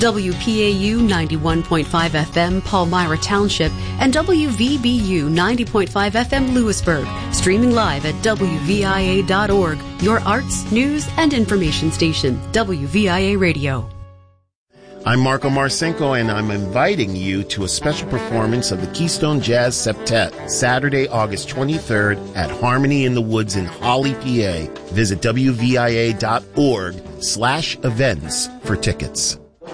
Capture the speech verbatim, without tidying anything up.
W P A U ninety-one point five F M Palmyra Township and W V B U ninety point five F M Lewisburg. Streaming live at W V I A dot org. Your arts, news, and information station. W V I A Radio. I'm Marco Marcinko, and I'm inviting you to a special performance of the Keystone Jazz Septet, Saturday, August twenty-third at Harmony in the Woods in Holly, P A. Visit W V I A dot org slash events for tickets.